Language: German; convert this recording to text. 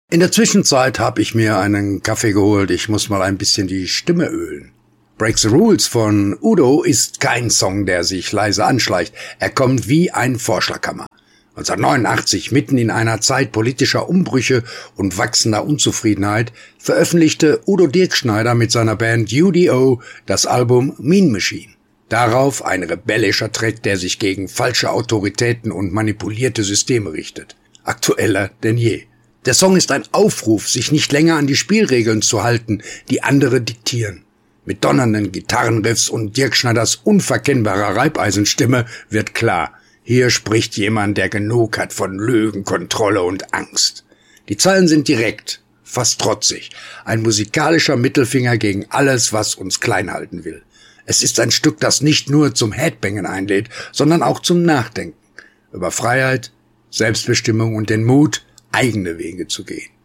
In der Zwischenzeit habe ich mir einen Kaffee geholt. Ich muss mal ein bisschen die Stimme ölen. Break the Rules von Udo ist kein Song, der sich leise anschleicht. Er kommt wie ein Vorschlaghammer. 1989, mitten in einer Zeit politischer Umbrüche und wachsender Unzufriedenheit, veröffentlichte Udo Dirkschneider mit seiner Band UDO das Album Mean Machine. Darauf ein rebellischer Track, der sich gegen falsche Autoritäten und manipulierte Systeme richtet. Aktueller denn je. Der Song ist ein Aufruf, sich nicht länger an die Spielregeln zu halten, die andere diktieren. Mit donnernden Gitarrenriffs und Dirkschneiders unverkennbarer Reibeisenstimme wird klar, hier spricht jemand, der genug hat von Lügen, Kontrolle und Angst. Die Zeilen sind direkt, fast trotzig, ein musikalischer Mittelfinger gegen alles, was uns klein halten will. Es ist ein Stück, das nicht nur zum Headbangen einlädt, sondern auch zum Nachdenken über Freiheit, Selbstbestimmung und den Mut, eigene Wege zu gehen.